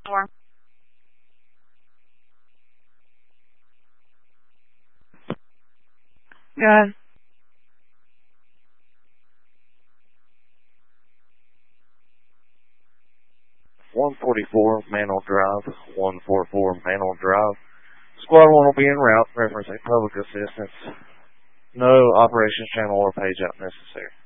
4. Good. 144 Mantle Drive, 144 Mantle Drive. Squad 1 will be en route, referencing public assistance. No operations channel or page out necessary.